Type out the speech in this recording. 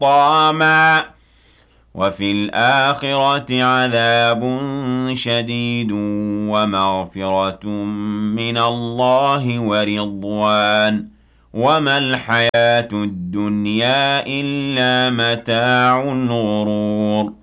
حُطَّامًا وَفِي الْآخِرَةِ عَذَابٌ شَدِيدٌ وَمَغْفِرَةٌ مِّنَ اللَّهِ وَرِضْوَانٌ وَمَا الْحَيَاةُ الدُّنْيَا إِلَّا مَتَاعُ الْغُرُورِ